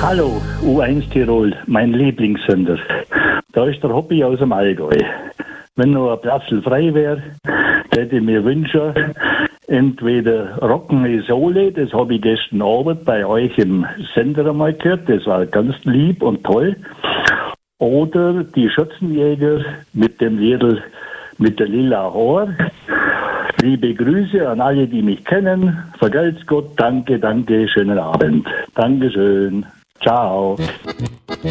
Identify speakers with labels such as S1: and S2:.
S1: Hallo, U1 Tirol, mein Lieblingssender. Da ist der Hobby aus dem Allgäu. Wenn noch ein Platz frei wäre, hätte ich mir wünschen, entweder Rock'n'Roll Sohle, das habe ich gestern Abend bei euch im Sender einmal gehört, das war ganz lieb und toll. Oder die Schützenjäger mit dem Liedl mit der lila Haar. Liebe Grüße an alle, die mich kennen. Vergelt's Gott, danke, schönen Abend. Dankeschön. Ciao.